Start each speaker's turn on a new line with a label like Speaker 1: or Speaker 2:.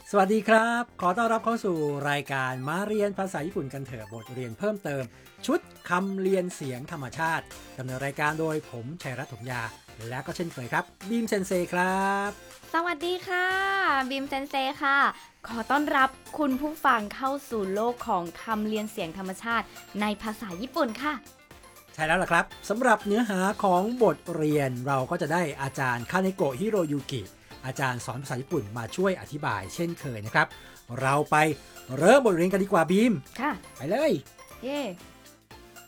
Speaker 1: สวัสดีครับขอต้อนรับเข้าสู่รายการมาเรียนภาษาญี่ปุ่นกันเถอะบทเรียนเพิ่มเติมชุดคำเรียนเสียงธรรมชาติดำเนินรายการโดยผมชัยรัตน์ถมยาและก็เช่นเคยครับบีมเซนเซครับ
Speaker 2: สวัสดีค่ะบิมเซนเซค่ะขอต้อนรับคุณผู้ฟังเข้าสู่โลกของคำเรียนเสียงธรรมชาติในภาษาญี่ปุ่นค่ะ
Speaker 1: ใช่แล้วล่ะครับสำหรับเนื้อหาของบทเรียนเราก็จะได้อาจารย์คาเนโกะฮิโรยุกิอาจารย์สอนภาษาญี่ปุ่นมาช่วยอธิบายเช่นเคยนะครับเราไปเริ่มบทเรียนกันดีกว่าบีม
Speaker 2: ค่ะ
Speaker 1: ไปเลย
Speaker 2: เย่